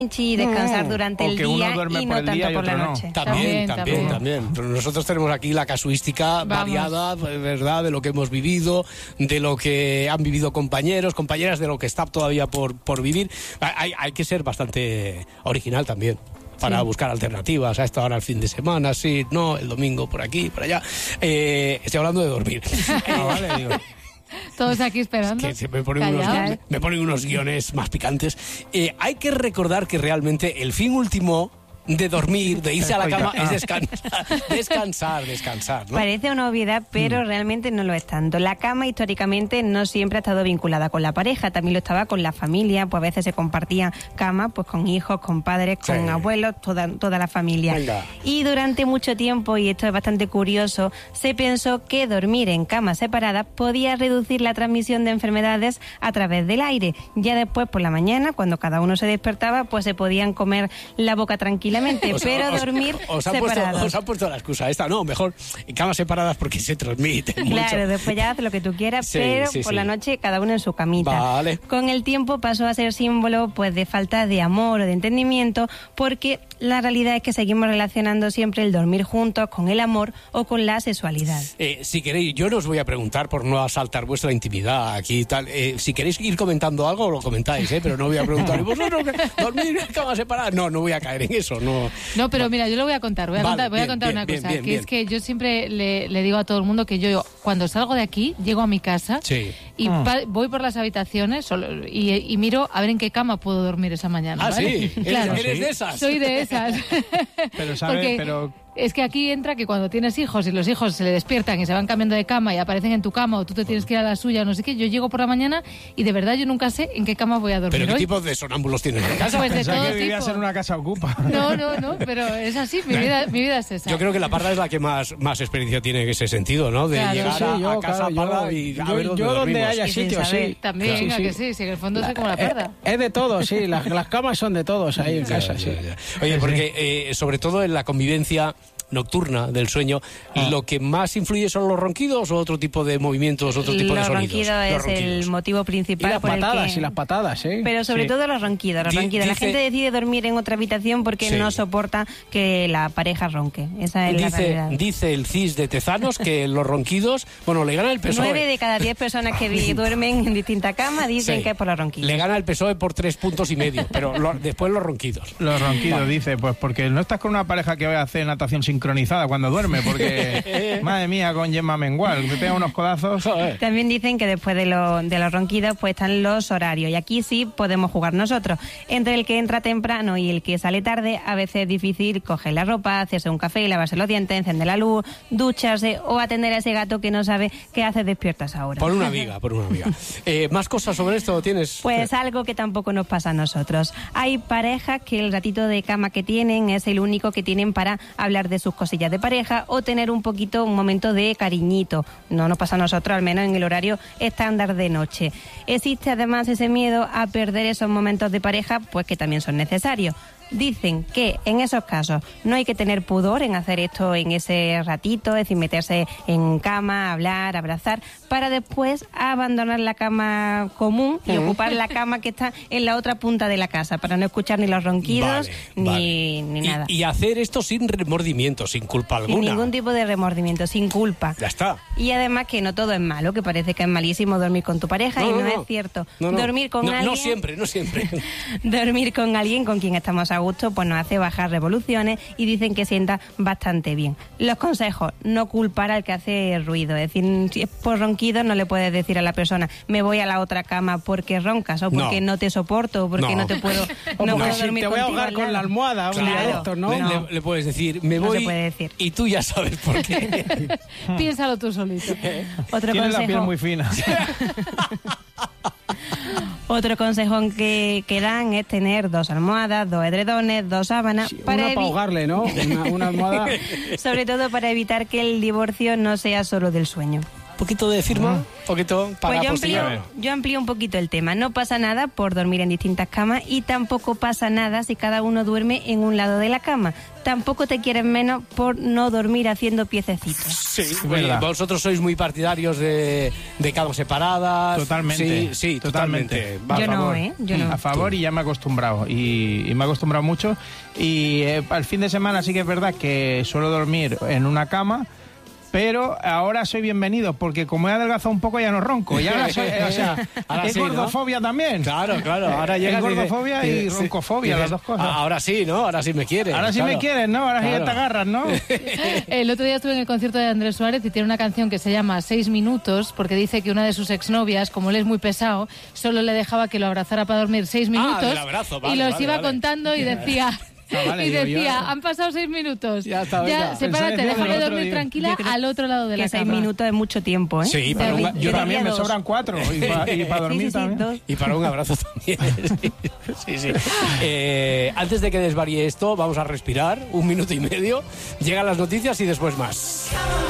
y descansar durante el día y no tanto por la noche. También. Pero nosotros tenemos aquí la casuística variada, ¿verdad? De lo que hemos vivido, de lo que han vivido compañeras, de lo que está todavía por vivir. Hay que ser bastante original también para buscar alternativas a esta hora el fin de semana, sí, no, el domingo por aquí, por allá. Estoy hablando de dormir. Vale, digo. Todos aquí esperando. Es que me ponen unos guiones más picantes. Hay que recordar que realmente el fin último de dormir, de irse a la cama, es descansar, ¿no? Parece una obviedad, pero realmente no lo es tanto. La cama históricamente no siempre ha estado vinculada con la pareja, también lo estaba con la familia, pues a veces se compartía cama pues con hijos, con padres, con abuelos, toda la familia. Venga. Y durante mucho tiempo, y esto es bastante curioso, se pensó que dormir en camas separadas podía reducir la transmisión de enfermedades a través del aire. Ya después, por la mañana, cuando cada uno se despertaba, pues se podían comer la boca tranquilamente, pero dormir separados. Os han puesto la excusa esta, no, mejor en camas separadas porque se transmite mucho. Claro, después ya haces lo que tú quieras, pero por la noche cada uno en su camita. Vale. Con el tiempo pasó a ser símbolo pues de falta de amor o de entendimiento, porque la realidad es que seguimos relacionando siempre el dormir juntos con el amor o con la sexualidad. Si queréis, yo no os voy a preguntar por no asaltar vuestra intimidad aquí y tal. Si queréis ir comentando algo, lo comentáis, pero no voy a preguntar, ¿y vosotros dormir en camas separadas? No voy a caer en eso. No, pero mira, yo lo voy a contar. Voy a contar una cosa. Es que yo siempre le digo a todo el mundo que yo cuando salgo de aquí, llego a mi casa y voy por las habitaciones y miro a ver en qué cama puedo dormir esa mañana. ¿Vale? Sí. Claro. ¿Eres de esas? Soy de esas. Pero, ¿sabes? Es que aquí entra que cuando tienes hijos y los hijos se le despiertan y se van cambiando de cama y aparecen en tu cama o tú te tienes que ir a la suya o no sé qué, yo llego por la mañana y de verdad yo nunca sé en qué cama voy a dormir. ¿Pero qué tipo de sonámbulos tienes en casa? Pues de todo que vivías en una casa ocupa. No, pero es así, mi vida es esa. Yo creo que la Parda es la que más experiencia tiene en ese sentido, ¿no? De llegar a casa Parda y a ver dónde donde haya sitio, sí. También, que sí, en el fondo soy como la Parda. Es de todo, sí, las camas son de todos ahí en casa, sí. Oye, porque sobre todo en la convivencia nocturna del sueño, lo que más influye son los ronquidos o otro tipo de movimientos, otro tipo de sonidos. Los ronquidos es el motivo principal. Y las patadas, ¿eh? Pero sobre todo los ronquidos. La gente decide dormir en otra habitación porque no soporta que la pareja ronque. Esa es la realidad. Dice el CIS de Tezanos que los ronquidos, le gana el PSOE. 9 de cada 10 personas que duermen en distinta cama dicen que es por los ronquidos. Le gana el PSOE por 3,5 puntos, pero después los ronquidos. Los ronquidos, dice, pues porque no estás con una pareja que vaya a hacer natación sincronizada cuando duerme, porque madre mía, con Gemma Mengual me pega unos codazos. También dicen que después de los ronquidos pues están los horarios, y aquí sí podemos jugar nosotros. Entre el que entra temprano y el que sale tarde, a veces es difícil coger la ropa, hacerse un café, lavarse los dientes, encender la luz, ducharse o atender a ese gato que no sabe qué hace despiertas ahora. Por una amiga. ¿Más cosas sobre esto tienes? Pues algo que tampoco nos pasa a nosotros. Hay parejas que el ratito de cama que tienen es el único que tienen para hablar de sus cosillas de pareja o tener un momento de cariñito. No nos pasa a nosotros, al menos en el horario estándar de noche. Existe además ese miedo a perder esos momentos de pareja, pues que también son necesarios. Dicen que en esos casos no hay que tener pudor en hacer esto en ese ratito, es decir, meterse en cama, hablar, abrazar, para después abandonar la cama común y ocupar la cama que está en la otra punta de la casa, para no escuchar ni los ronquidos ni nada. Y hacer esto sin remordimiento, sin culpa alguna. Sin ningún tipo de remordimiento, sin culpa. Ya está. Y además que no todo es malo, que parece que es malísimo dormir con tu pareja, y no es cierto. Dormir con alguien... No siempre. Dormir con alguien con quien estamos a gusto, pues nos hace bajar revoluciones y dicen que sienta bastante bien. Los consejos: no culpar al que hace ruido, es decir, si es por ronquidos no le puedes decir a la persona me voy a la otra cama porque roncas o porque no te soporto o porque no te puedo no puedo dormir te voy a ahogar con la almohada un día de estos, ¿no? Le puedes decir me voy, se puede decir. Y tú ya sabes por qué. Piénsalo tú solito. Otro Tienes consejo, la piel muy fina. Otro consejo que dan es tener 2 almohadas, 2 edredones, 2 sábanas. Para ahogarle, ¿no? Una almohada. Sobre todo para evitar que el divorcio no sea solo del sueño. poquito de firma, un poquito para pues yo amplío un poquito el tema. No pasa nada por dormir en distintas camas y tampoco pasa nada si cada uno duerme en un lado de la cama. Tampoco te quieren menos por no dormir haciendo piececitos. Sí, vosotros sois muy partidarios de camas separadas. Totalmente. Sí, totalmente. Yo no, Yo no. A favor, y ya me he acostumbrado. Y me he acostumbrado mucho. Y al fin de semana sí que es verdad que suelo dormir en una cama. Pero ahora soy bienvenido, porque como he adelgazado un poco ya no ronco. Y ahora soy, ahora es gordofobia, ¿no? También. Claro. Ahora llega gordofobia y roncofobia, las dos cosas. Ahora sí, ¿no? Ahora sí me quieres. Ahora sí me quieres, ¿no? Ahora sí te agarras, ¿no? El otro día estuve en el concierto de Andrés Suárez y tiene una canción que se llama 6 minutos, porque dice que una de sus exnovias, como él es muy pesado, solo le dejaba que lo abrazara para dormir 6 minutos. Y los iba contando y decía... han pasado 6 minutos. Ya está, ya, sepárate, déjame dormir tranquila al otro lado de la cama. 6 minutos es mucho tiempo, ¿eh? Sí, yo también me sobran 4 y para dormir también. Y para un abrazo también. Sí. Antes de que desvaríe esto, vamos a respirar 1 minuto y medio. Llegan las noticias y después más.